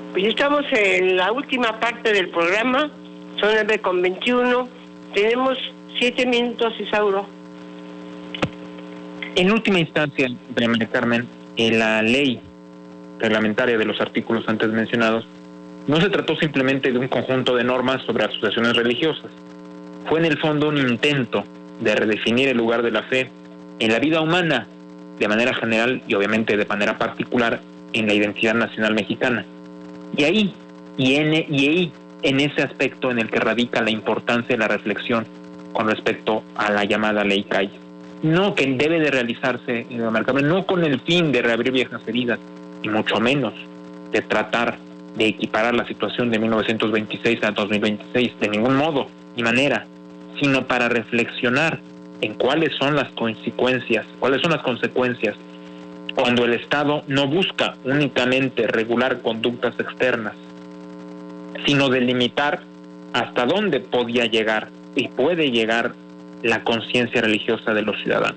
Pues estamos en la última parte del programa, son 9:21, tenemos 7 minutos, Isauro. En última instancia, doña María Carmen, la ley reglamentaria de los artículos antes mencionados no se trató simplemente de un conjunto de normas sobre asociaciones religiosas. Fue en el fondo un intento de redefinir el lugar de la fe en la vida humana de manera general y obviamente de manera particular en la identidad nacional mexicana. Y ahí, en ese aspecto en el que radica la importancia de la reflexión con respecto a la llamada ley Calles. No que debe de realizarse, no con el fin de reabrir viejas heridas, y mucho menos de tratar de equiparar la situación de 1926 a 2026, de ningún modo ni manera, sino para reflexionar en cuáles son las consecuencias cuando el Estado no busca únicamente regular conductas externas, sino delimitar hasta dónde podía llegar y puede llegar la conciencia religiosa de los ciudadanos.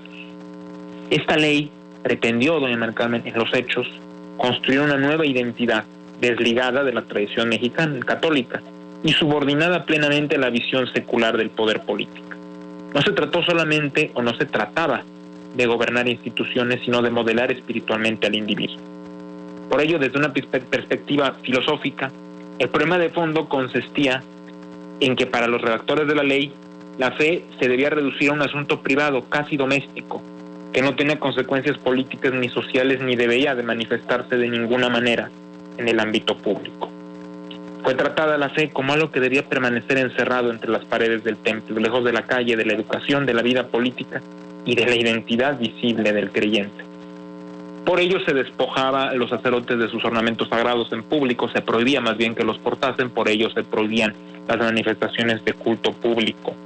Esta ley pretendió, doña María Carmen, en los hechos, construir una nueva identidad desligada de la tradición mexicana, católica, y subordinada plenamente a la visión secular del poder político. No se trató solamente, o no se trataba, de gobernar instituciones, sino de modelar espiritualmente al individuo. Por ello, desde una perspectiva filosófica, el problema de fondo consistía en que para los redactores de la ley, la fe se debía reducir a un asunto privado, casi doméstico, que no tenía consecuencias políticas ni sociales ni debía de manifestarse de ninguna manera en el ámbito público. Fue tratada la fe como algo que debía permanecer encerrado entre las paredes del templo, lejos de la calle, de la educación, de la vida política y de la identidad visible del creyente. Por ello se despojaba a los sacerdotes de sus ornamentos sagrados en público, se prohibía más bien que los portasen, por ello se prohibían las manifestaciones de culto público.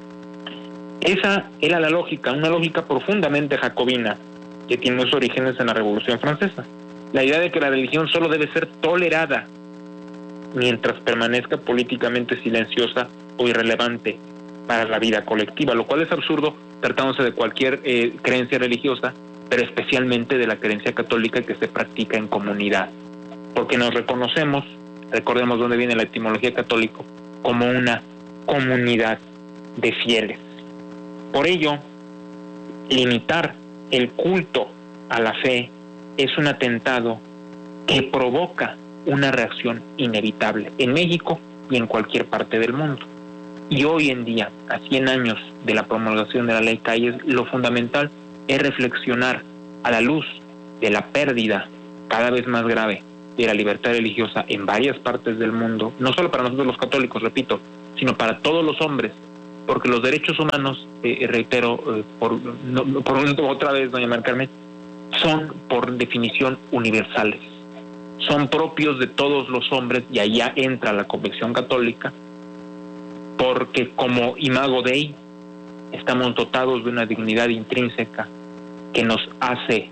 Esa era la lógica, una lógica profundamente jacobina que tiene sus orígenes en la Revolución Francesa. La idea de que la religión solo debe ser tolerada mientras permanezca políticamente silenciosa o irrelevante para la vida colectiva, lo cual es absurdo tratándose de cualquier creencia religiosa, pero especialmente de la creencia católica que se practica en comunidad, porque nos reconocemos, recordemos dónde viene la etimología católico, como una comunidad de fieles. Por ello, limitar el culto a la fe es un atentado que provoca una reacción inevitable en México y en cualquier parte del mundo. Y hoy en día, a 100 años de la promulgación de la ley Calles, lo fundamental es reflexionar a la luz de la pérdida cada vez más grave de la libertad religiosa en varias partes del mundo, no solo para nosotros los católicos, repito, sino para todos los hombres, porque los derechos humanos, otra vez, doña María Carmen, son por definición universales, son propios de todos los hombres, y allá entra la convicción católica, porque como imago Dei estamos dotados de una dignidad intrínseca que nos hace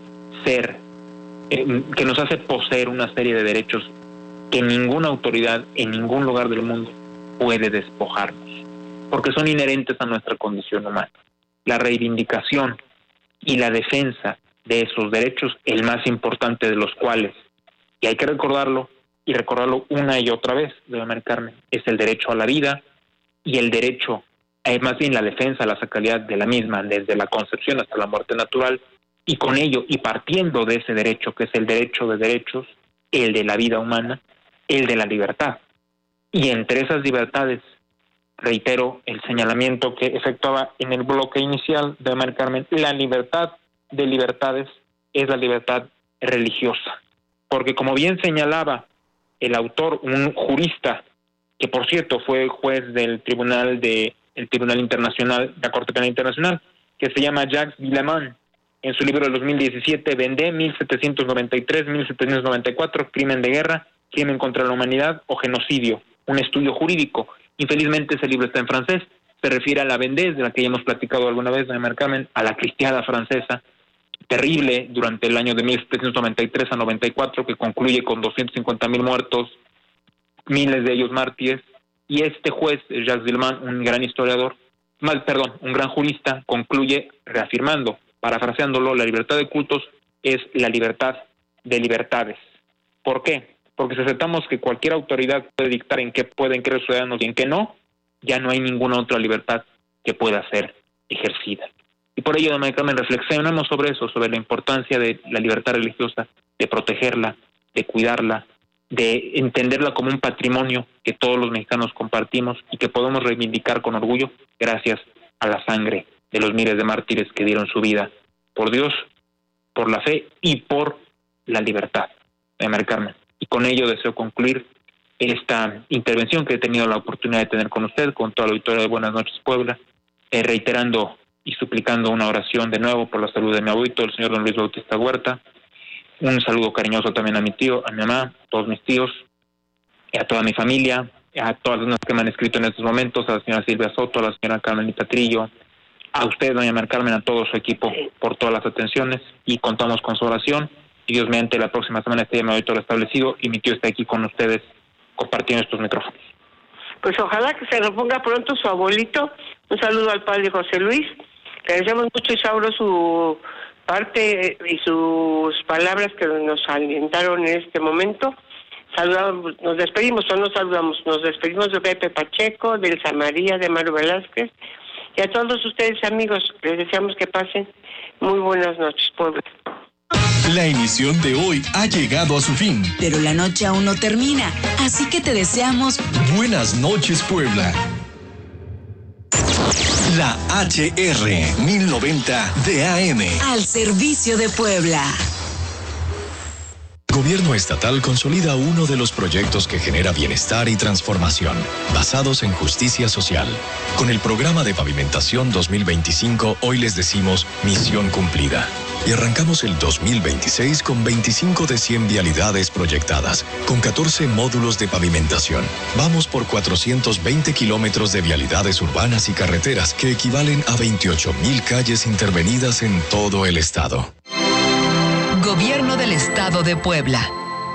poseer una serie de derechos que ninguna autoridad en ningún lugar del mundo puede despojarnos, porque son inherentes a nuestra condición humana. La reivindicación y la defensa de esos derechos, el más importante de los cuales, y hay que recordarlo, y recordarlo una y otra vez, doña María Carmen, es el derecho a la vida y el derecho, más bien la defensa, la sacralidad de la misma, desde la concepción hasta la muerte natural, y con ello, y partiendo de ese derecho, que es el derecho de derechos, el de la vida humana, el de la libertad. Y entre esas libertades, reitero el señalamiento que efectuaba en el bloque inicial de María Carmen, la libertad de libertades es la libertad religiosa. Porque como bien señalaba el autor, un jurista, que por cierto fue juez del Tribunal Internacional, la Corte Penal Internacional, que se llama Jacques Villemin, en su libro de 2017, Vendée, 1793-1794, Crimen de Guerra, Crimen contra la Humanidad o Genocidio, un estudio jurídico. Infelizmente ese libro está en francés, se refiere a la Vendée, de la que ya hemos platicado alguna vez, doña María Carmen, a la cristiada francesa, terrible durante el año de 1793 a 94, que concluye con 250,000 muertos, miles de ellos mártires, y este juez, Jacques Villemin, un gran historiador, un gran jurista, concluye reafirmando, parafraseándolo, la libertad de cultos es la libertad de libertades. ¿Por qué? porque si aceptamos que cualquier autoridad puede dictar en qué pueden creer los ciudadanos y en qué no, ya no hay ninguna otra libertad que pueda ser ejercida. Y por ello, doña Carmen, reflexionamos sobre eso, sobre la importancia de la libertad religiosa, de protegerla, de cuidarla, de entenderla como un patrimonio que todos los mexicanos compartimos y que podemos reivindicar con orgullo gracias a la sangre de los miles de mártires que dieron su vida por Dios, por la fe y por la libertad. Doña Carmen. Y con ello deseo concluir esta intervención que he tenido la oportunidad de tener con usted, con toda la auditoría de Buenas Noches Puebla, reiterando y suplicando una oración de nuevo por la salud de mi abuelito, el señor don Luis Bautista Huerta. Un saludo cariñoso también a mi tío, a mi mamá, a todos mis tíos, a toda mi familia, a todas las que me han escrito en estos momentos, a la señora Silvia Soto, a la señora Carmenita Trillo, a usted, doña María Carmen, a todo su equipo por todas las atenciones, y contamos con su oración. Y Dios mediante, la próxima semana esté mi auditorio establecido y mi tío está aquí con ustedes compartiendo estos micrófonos. Pues ojalá que se reponga pronto su abuelito. Un saludo al padre José Luis. Le agradecemos mucho, Isauro, su parte y sus palabras que nos alentaron en este momento. Saludamos, nos despedimos o no saludamos, nos despedimos de Pepe Pacheco, de Elsa María, de Mario Velázquez, y a todos ustedes, amigos, les deseamos que pasen muy buenas noches, Puebla. La emisión de hoy ha llegado a su fin. Pero la noche aún no termina, así que te deseamos Buenas noches, Puebla. La HR 1090 de AM. al servicio de Puebla. Gobierno estatal consolida uno de los proyectos que genera bienestar y transformación, basados en justicia social. Con el programa de pavimentación 2025, hoy les decimos misión cumplida. Y arrancamos el 2026 con 25 de 100 vialidades proyectadas, con 14 módulos de pavimentación. Vamos por 420 kilómetros de vialidades urbanas y carreteras, que equivalen a 28,000 calles intervenidas en todo el estado. Gobierno del Estado de Puebla.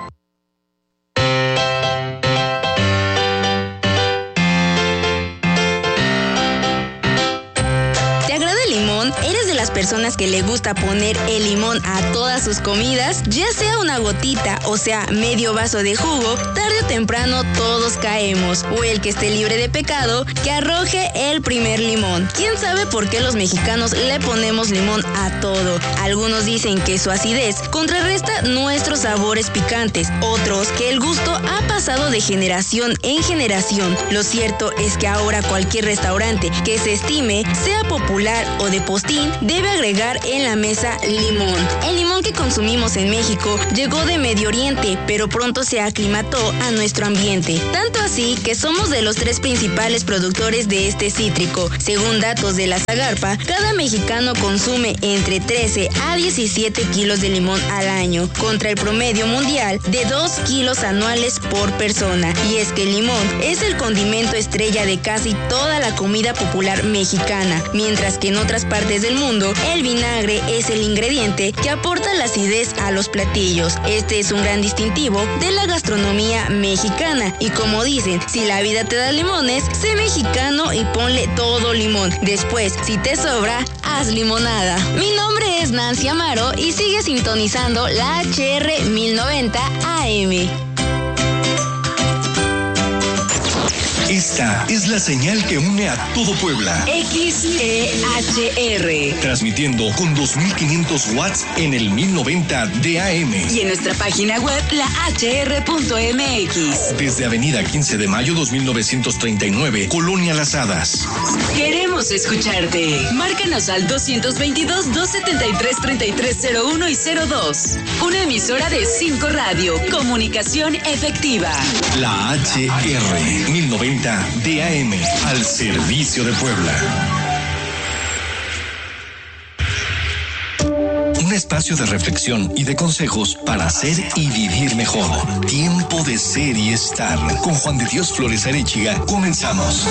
¿Te agrada el limón? ¿Eres de las personas que le gusta poner el limón a todas sus comidas? Ya sea una gotita o sea medio vaso de jugo, tarde o temprano todos caemos. O el que esté libre de pecado, que arroje el primer limón. ¿Quién sabe por qué los mexicanos le ponemos limón a todo? Algunos dicen que su acidez contrarresta nuestros sabores picantes, otros que el gusto ha pasado de generación en generación. Lo cierto es que ahora cualquier restaurante que se estime sea popular o de postín debe agregar en la mesa limón. El limón que consumimos en México llegó de Medio Oriente, pero pronto se aclimató a nuestro ambiente. Tanto así que somos de los 3 principales productores de este cítrico. Según datos de la Zagarpa, cada mexicano consume entre 13 a 17 kilos de limón al año, contra el promedio mundial de 2 kilos anuales por persona. Y es que el limón es el condimento estrella de casi toda la comida popular mexicana, mientras que en otras partes del mundo el vinagre es el ingrediente que aporta la acidez a los platillos. Este es un gran distintivo de la gastronomía mexicana, y como dicen, si la vida te da limones, sé mexicano y ponle todo limón. Después, si te sobra, haz limonada. Mi nombre es Nancy Amaro y sigue sintonizando la HR 1090 AM. Esta es la señal que une a todo Puebla. XEHR. Transmitiendo con 2500 watts en el 1090 de AM. Y en nuestra página web, lahr.mx. Desde Avenida 15 de Mayo 2939, Colonia Las Hadas. Queremos escucharte. Márcanos al 222-273-3301 y 02. Una emisora de 5 Radio. Comunicación efectiva. La HR 1090 de AM, al servicio de Puebla. Un espacio de reflexión y de consejos para ser y vivir mejor. Tiempo de ser y estar. Con Juan de Dios Flores Arechiga, comenzamos.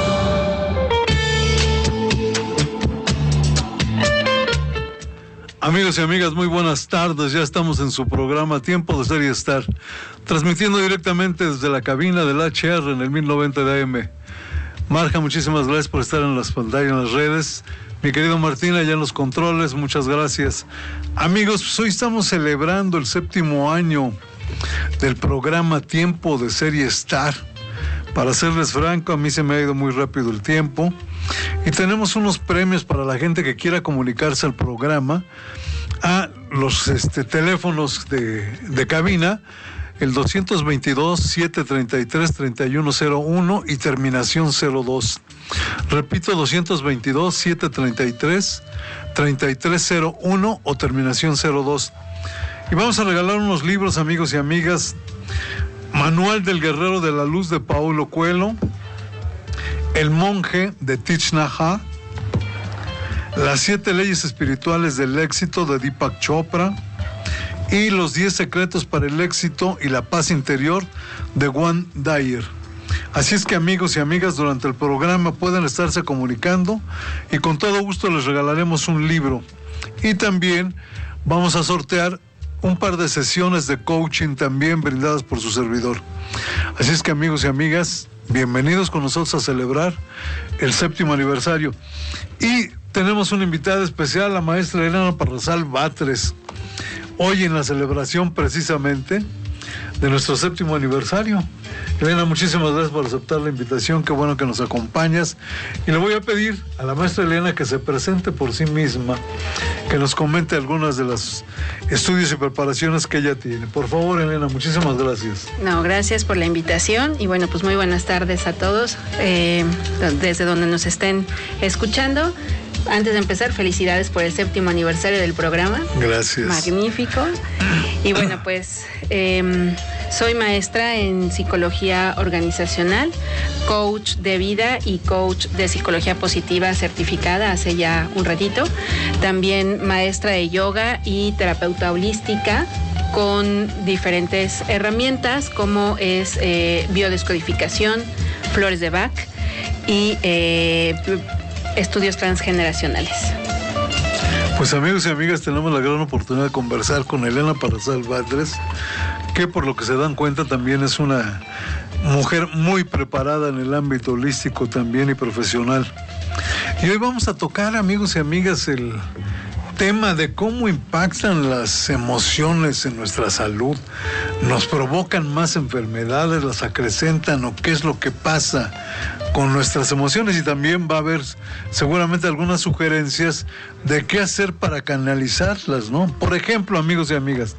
Amigos y amigas, muy buenas tardes. Ya estamos en su programa Tiempo de Ser y Estar, transmitiendo directamente desde la cabina del HR en el 1090 de AM. Marja, muchísimas gracias por estar en las pantallas, en las redes. Mi querido Martín, allá en los controles, muchas gracias. Amigos, pues hoy estamos celebrando el 7º año del programa Tiempo de Serie Star. Para serles franco, a mí se me ha ido muy rápido el tiempo y tenemos unos premios para la gente que quiera comunicarse al programa a los teléfonos de cabina, el 222-733-3101 y terminación 02. Repito, 222-733-3301 o terminación 02. Y vamos a regalar unos libros, amigos y amigas. Manual del Guerrero de la Luz de Paulo Coelho, El Monje de Thich Nhat Hanh, Las 7 Leyes Espirituales del Éxito de Deepak Chopra y Los 10 Secretos para el Éxito y la Paz Interior de Wayne Dyer. Así es que, amigos y amigas, durante el programa pueden estarse comunicando y con todo gusto les regalaremos un libro. Y también vamos a sortear un par de sesiones de coaching también brindadas por su servidor. Así es que, amigos y amigas, bienvenidos con nosotros a celebrar el 7º aniversario. Y tenemos una invitada especial, la maestra Elena Parrazal Batres, hoy en la celebración precisamente de nuestro 7º aniversario. Elena, muchísimas gracias por aceptar la invitación, qué bueno que nos acompañas. Y le voy a pedir a la maestra Elena que se presente por sí misma, que nos comente algunas de los estudios y preparaciones que ella tiene. Por favor, Elena, muchísimas gracias. No, gracias por la invitación y bueno, pues muy buenas tardes a todos, desde donde nos estén escuchando. Antes de empezar, felicidades por el 7º aniversario del programa. Gracias. Magnífico. Y bueno, pues soy maestra en psicología organizacional, coach de vida y coach de psicología positiva certificada hace ya un ratito. También maestra de yoga y terapeuta holística con diferentes herramientas como es biodescodificación, flores de Bach y estudios transgeneracionales. Pues, amigos y amigas, tenemos la gran oportunidad de conversar con Elena Parrazal Batres, que por lo que se dan cuenta también es una mujer muy preparada en el ámbito holístico también y profesional. Y hoy vamos a tocar, amigos y amigas, el tema de cómo impactan las emociones en nuestra salud, nos provocan más enfermedades, las acrecentan o qué es lo que pasa con nuestras emociones, y también va a haber seguramente algunas sugerencias de qué hacer para canalizarlas, ¿no? Por ejemplo, amigos y amigas,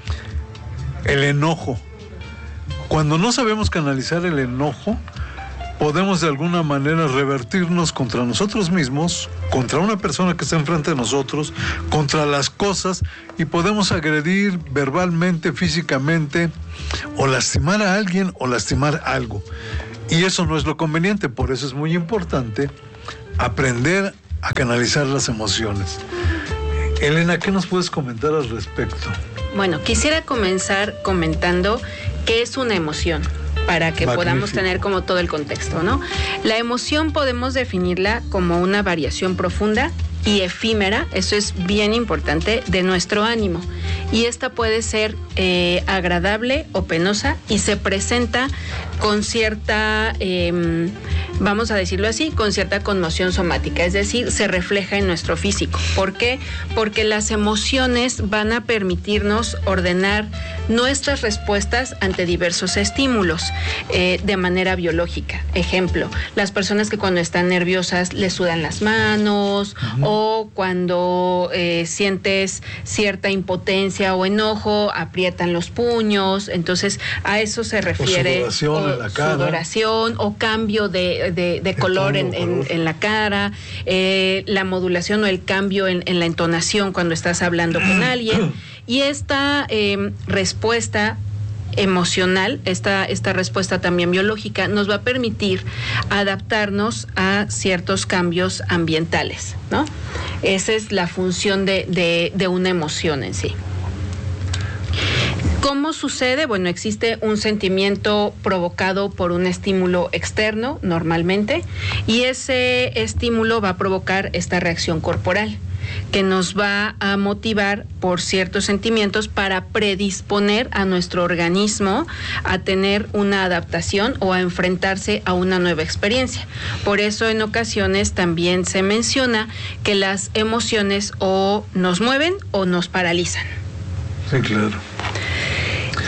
el enojo. Cuando no sabemos canalizar el enojo, podemos de alguna manera revertirnos contra nosotros mismos, contra una persona que está enfrente de nosotros, contra las cosas, y podemos agredir verbalmente, físicamente, o lastimar a alguien o lastimar algo. Y eso no es lo conveniente, por eso es muy importante aprender a canalizar las emociones. Elena, ¿qué nos puedes comentar al respecto? Bueno, quisiera comenzar comentando qué es una emoción, para que podamos tener como todo el contexto, ¿no? La emoción podemos definirla como una variación profunda y efímera, eso es bien importante, de nuestro ánimo. Y esta puede ser agradable o penosa y se presenta con cierta, vamos a decirlo así, con cierta conmoción somática, es decir, se refleja en nuestro físico. ¿Por qué? Porque las emociones van a permitirnos ordenar nuestras respuestas ante diversos estímulos de manera biológica. Ejemplo, las personas que cuando están nerviosas les sudan las manos, o cuando sientes cierta impotencia o enojo, aprietan los puños. Entonces a eso se refiere, o sudoración en la cara, sudoración o cambio de color en la cara, la modulación o el cambio en la entonación cuando estás hablando con alguien. Y esta respuesta emocional, esta respuesta también biológica, nos va a permitir adaptarnos a ciertos cambios ambientales, ¿no? Esa es la función de una emoción en sí. ¿Cómo sucede? Bueno, existe un sentimiento provocado por un estímulo externo, normalmente, y ese estímulo va a provocar esta reacción corporal, que nos va a motivar por ciertos sentimientos para predisponer a nuestro organismo a tener una adaptación o a enfrentarse a una nueva experiencia. Por eso en ocasiones también se menciona que las emociones o nos mueven o nos paralizan. Sí, claro.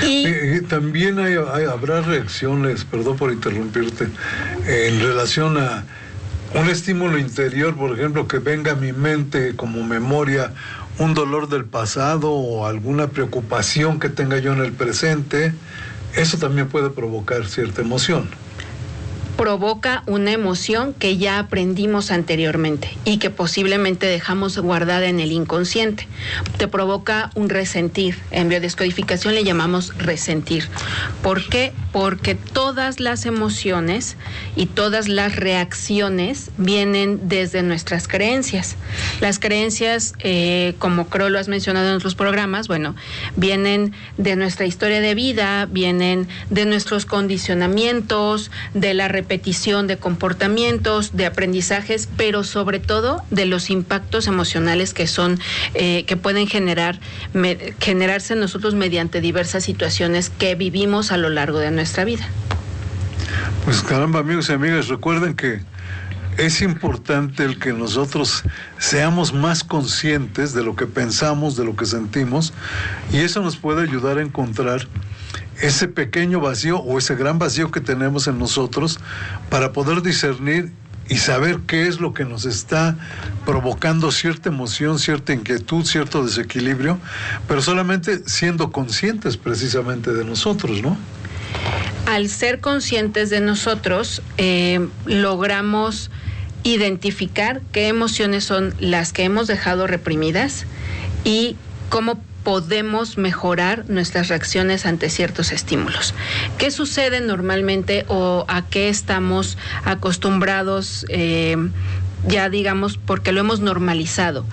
Y también habrá reacciones, perdón por interrumpirte, en relación a un estímulo interior, por ejemplo, que venga a mi mente como memoria un dolor del pasado o alguna preocupación que tenga yo en el presente. Eso también puede provocar cierta emoción. Provoca una emoción que ya aprendimos anteriormente y que posiblemente dejamos guardada en el inconsciente. Te provoca un resentir. En biodescodificación le llamamos resentir. ¿Por qué? Porque todas las emociones y todas las reacciones vienen desde nuestras creencias. Las creencias, como creo lo has mencionado en otros programas, bueno, vienen de nuestra historia de vida, vienen de nuestros condicionamientos, de la repetición de comportamientos, de aprendizajes, pero sobre todo de los impactos emocionales que son, que pueden generarse en nosotros mediante diversas situaciones que vivimos a lo largo de nuestra vida. Pues caramba, amigos y amigas, recuerden que es importante el que nosotros seamos más conscientes de lo que pensamos, de lo que sentimos, y eso nos puede ayudar a encontrar ese pequeño vacío o ese gran vacío que tenemos en nosotros para poder discernir y saber qué es lo que nos está provocando cierta emoción, cierta inquietud, cierto desequilibrio, pero solamente siendo conscientes precisamente de nosotros, ¿no? Al ser conscientes de nosotros, logramos identificar qué emociones son las que hemos dejado reprimidas y cómo podemos mejorar nuestras reacciones ante ciertos estímulos. ¿Qué sucede normalmente o a qué estamos acostumbrados, ya digamos, porque lo hemos normalizado?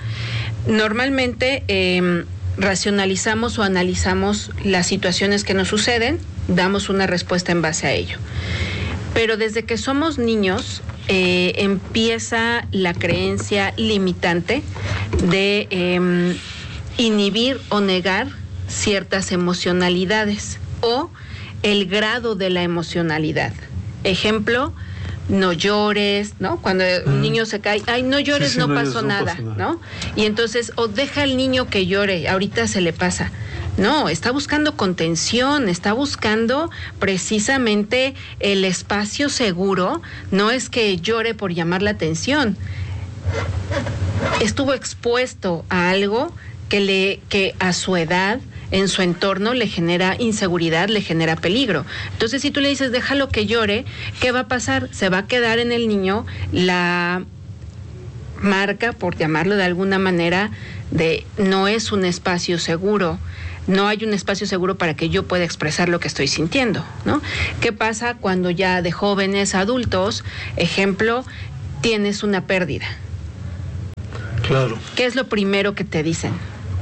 Normalmente racionalizamos o analizamos las situaciones que nos suceden, damos una respuesta en base a ello. Pero desde que somos niños, empieza la creencia limitante de inhibir o negar ciertas emocionalidades o el grado de la emocionalidad. Ejemplo, no llores, ¿no? Cuando un niño se cae, ay, no llores, sí, no pasó nada, ¿no? Y entonces, o deja al niño que llore, ahorita se le pasa. No, está buscando contención, está buscando precisamente el espacio seguro, no es que llore por llamar la atención. Estuvo expuesto a algo que a su edad, en su entorno, le genera inseguridad, le genera peligro. Entonces, si tú le dices, déjalo que llore, ¿qué va a pasar? Se va a quedar en el niño la marca, por llamarlo de alguna manera, de no es un espacio seguro, no hay un espacio seguro para que yo pueda expresar lo que estoy sintiendo, ¿no? ¿Qué pasa cuando ya de jóvenes a adultos, ejemplo, tienes una pérdida? Claro. ¿Qué es lo primero que te dicen?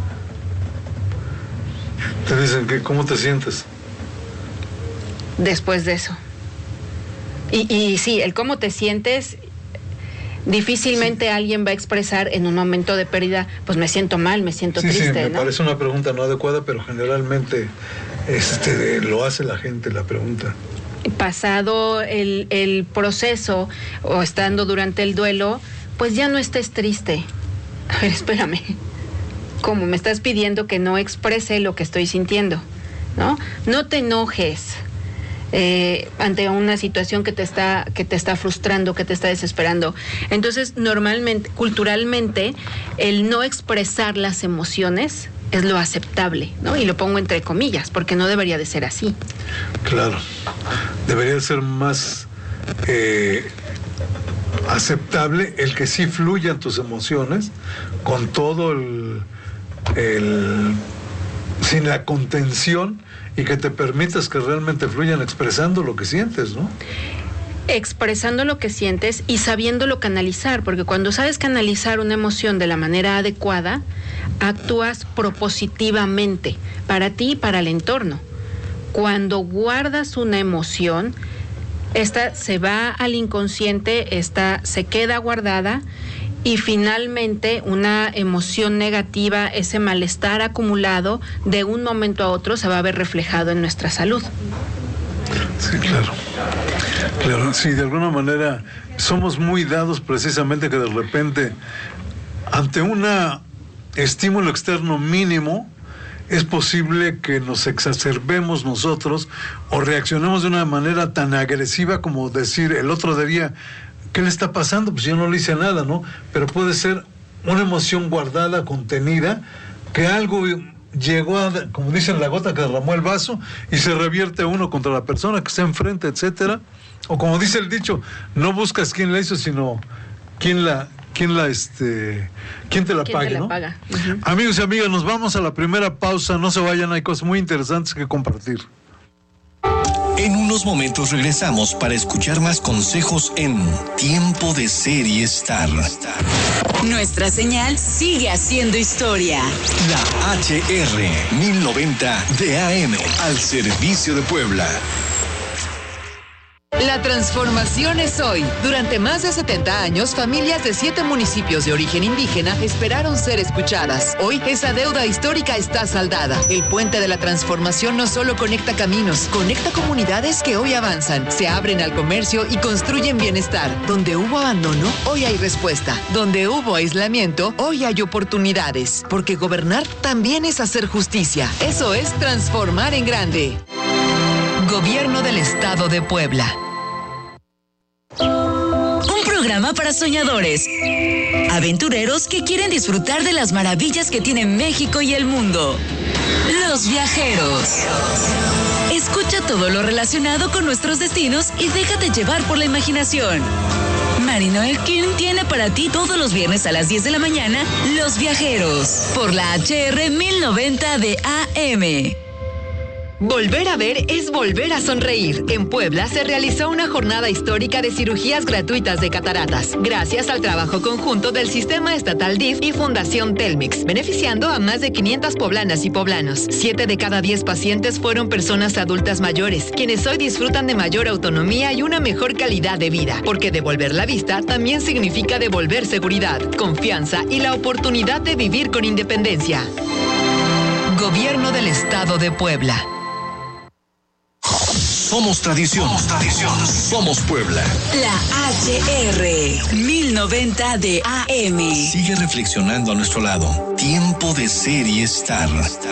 Te dicen que ¿cómo te sientes? Después de eso. Y sí, el cómo te sientes, difícilmente alguien va a expresar en un momento de pérdida, pues me siento mal, me siento triste, sí, me ¿no? parece una pregunta no adecuada, pero generalmente lo hace la gente, la pregunta. Pasado el proceso o estando durante el duelo, pues ya no estés triste. A ver, espérame. ¿Cómo? Me estás pidiendo que no exprese lo que estoy sintiendo, ¿no? No te enojes ante una situación que te está frustrando, que te está desesperando. Entonces, normalmente, culturalmente, el no expresar las emociones es lo aceptable, ¿no? Y lo pongo entre comillas, porque no debería de ser así. Claro. Debería ser más aceptable el que sí fluyan tus emociones con todo sin la contención, y que te permitas que realmente fluyan expresando lo que sientes, ¿no? Expresando lo que sientes y sabiéndolo canalizar, porque cuando sabes canalizar una emoción de la manera adecuada, actúas propositivamente para ti y para el entorno. Cuando guardas una emoción, esta se va al inconsciente, esta se queda guardada, y finalmente una emoción negativa, ese malestar acumulado, de un momento a otro se va a ver reflejado en nuestra salud. Sí, claro. Claro, sí, de alguna manera somos muy dados precisamente que de repente, ante un estímulo externo mínimo, es posible que nos exacerbemos nosotros o reaccionemos de una manera tan agresiva como decir el otro día, ¿qué le está pasando? Pues yo no le hice nada, ¿no? Pero puede ser una emoción guardada, contenida, que algo llegó a, como dicen, la gota que derramó el vaso y se revierte uno contra la persona que está enfrente, etcétera. O como dice el dicho, no buscas quién la hizo, sino quién te la pague, ¿no? Paga. Uh-huh. Amigos y amigas, nos vamos a la primera pausa, no se vayan, hay cosas muy interesantes que compartir. En unos momentos regresamos para escuchar más consejos en Tiempo de Ser y Estar. Nuestra señal sigue haciendo historia. La HR 1090 de AM, al servicio de Puebla. La transformación es hoy. Durante más de 70 años, familias de 7 municipios de origen indígena esperaron ser escuchadas. Hoy, esa deuda histórica está saldada. El puente de la transformación no solo conecta caminos, conecta comunidades que hoy avanzan, se abren al comercio y construyen bienestar. Donde hubo abandono, hoy hay respuesta. Donde hubo aislamiento, hoy hay oportunidades. Porque gobernar también es hacer justicia. Eso es transformar en grande. Gobierno del Estado de Puebla. Un programa para soñadores, aventureros que quieren disfrutar de las maravillas que tienen México y el mundo. Los viajeros. Escucha todo lo relacionado con nuestros destinos y déjate llevar por la imaginación. Marino Elkin tiene para ti todos los viernes a las 10 de la mañana Los Viajeros, por la HR 1090 de AM. Volver a ver es volver a sonreír. En Puebla se realizó una jornada histórica de cirugías gratuitas de cataratas, gracias al trabajo conjunto del Sistema Estatal DIF y Fundación Telmex, beneficiando a más de 500 poblanas y poblanos. 7 de cada 10 pacientes fueron personas adultas mayores, quienes hoy disfrutan de mayor autonomía y una mejor calidad de vida, porque devolver la vista también significa devolver seguridad, confianza y la oportunidad de vivir con independencia. Gobierno del Estado de Puebla. Somos tradición. Somos Puebla. La HR 1090 de AM. Sigue reflexionando a nuestro lado. Tiempo de Ser y Estar.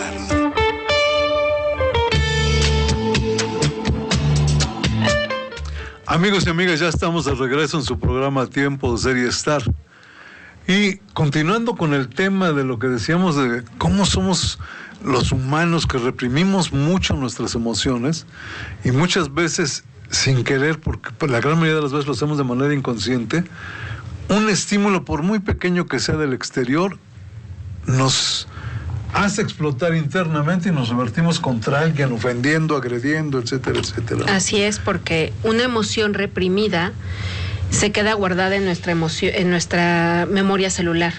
Amigos y amigas, ya estamos de regreso en su programa Tiempo de Ser y Estar. Y continuando con el tema de lo que decíamos de cómo somos los humanos, que reprimimos mucho nuestras emociones y muchas veces sin querer, porque la gran mayoría de las veces lo hacemos de manera inconsciente, un estímulo, por muy pequeño que sea del exterior, nos hace explotar internamente y nos revertimos contra alguien, ofendiendo, agrediendo, etcétera, etcétera. Así es, porque una emoción reprimida se queda guardada en nuestra memoria celular.